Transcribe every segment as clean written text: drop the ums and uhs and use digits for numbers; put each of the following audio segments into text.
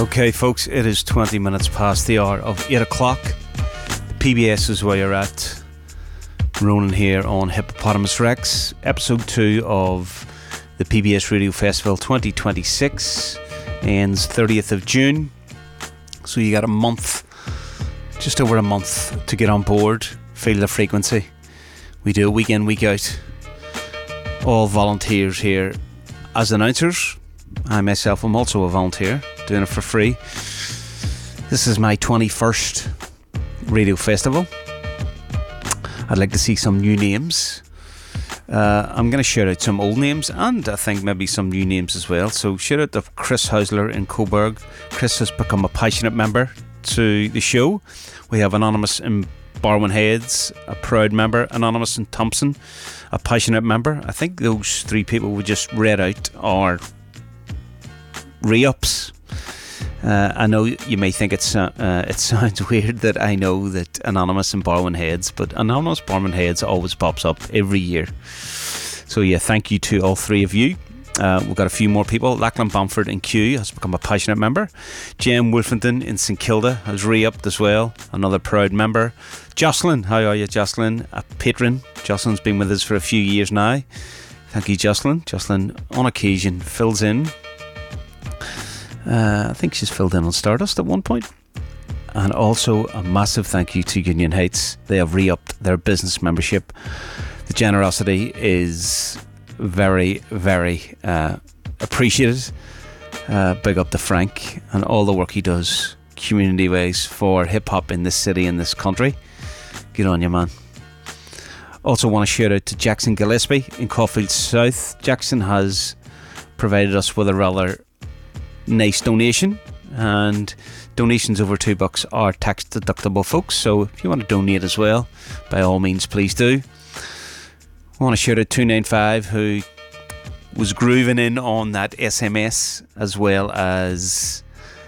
Okay, folks, it is 20 minutes past the hour of 8 o'clock. The PBS is where you're at. Ronan here on Hippopotamus Rex, episode 2 of the PBS Radio Festival 2026. Ends 30th of June. So you got a month, just over a month to get on board, feel the frequency. We do it week in, week out. All volunteers here as announcers. I myself am also a volunteer, doing it for free. This is my 21st radio festival. I'd like to see some new names. I'm going to shout out some old names and I think maybe some new names as well. So shout out to Chris Hausler in Coburg. Chris has become a passionate member to the show. We have Anonymous in Barwon Heads, a proud member. Anonymous in Thompson, a passionate member. I think those three people we just read out are re-ups. I know you may think it sounds weird that I know that Anonymous in Barwon Heads, but Anonymous Barwon Heads always pops up every year. So yeah, thank you to all three of you. We've got a few more people. Lachlan Bamford in Kew has become a passionate member. Jem Wolfington in St Kilda has re-upped as well, another proud member. Jocelyn, how are you, Jocelyn? A patron. Jocelyn's been with us for a few years now. Thank you, Jocelyn. Jocelyn, on occasion, fills in. I think she's filled in on Stardust at one point. And also a massive thank you to Union Heights. They have re-upped their business membership. The generosity is very, very appreciated. Big up to Frank and all the work he does community ways for hip-hop in this city and this country. Good on you, man. Also want to shout out to Jackson Gillespie in Caulfield South. Jackson has provided us with a rather nice donation, and donations over $2 are tax deductible, folks, so if you want to donate as well, by all means please do. I want to shout out 295 who was grooving in on that SMS, as well as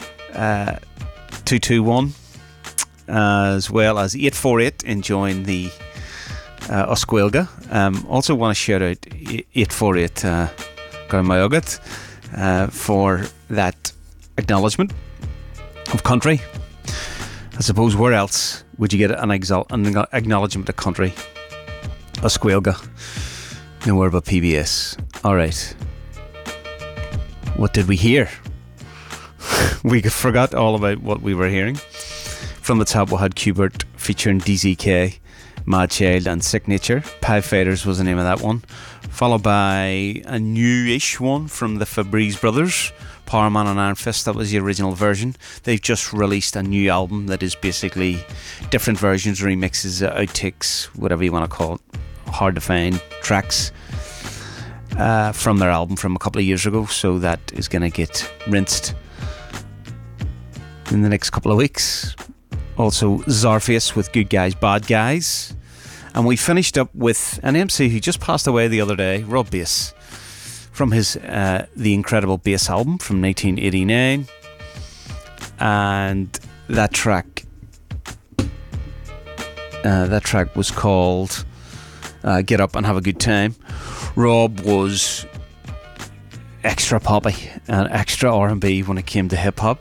221, as well as 848 enjoying the Osquilga. Also want to shout out 848 Garmayogat for that acknowledgement of country. I suppose where else would you get an acknowledgement of country? Osquilga. Nowhere but PBS. Alright. What did we hear? We forgot all about what we were hearing. From the top we had Qbert featuring DZK, Mad Child and Sick Nature. Pie Fighters was the name of that one. Followed by a new-ish one from the Fabrice Brothers, Power Man and Iron Fist. That was the original version. They've just released a new album that is basically different versions, remixes, outtakes, whatever you want to call it, hard to find tracks from their album from a couple of years ago. So that is going to get rinsed in the next couple of weeks. Also Zarface with Good Guys, Bad Guys. And we finished up with an MC who just passed away the other day, Rob Bass, from his The Incredible Bass album from 1989. And that track was called Get Up and Have a Good Time. Rob was extra poppy and extra R&B when it came to hip-hop.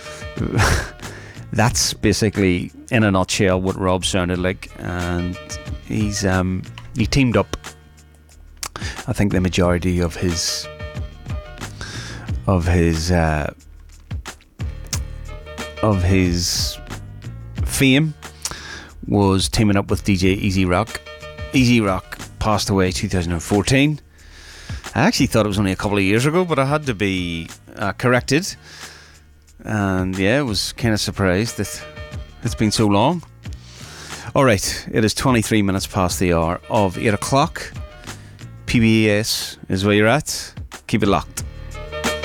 That's basically, in a nutshell, what Rob sounded like. And he teamed up, I think, the majority of his fame was teaming up with DJ Easy Rock. Easy Rock passed away 2014. I actually thought it was only a couple of years ago, but I had to be corrected. And yeah, I was kind of surprised that it's been so long. Alright, it is 23 minutes past the hour of 8 o'clock. PBS is where you're at. Keep it locked.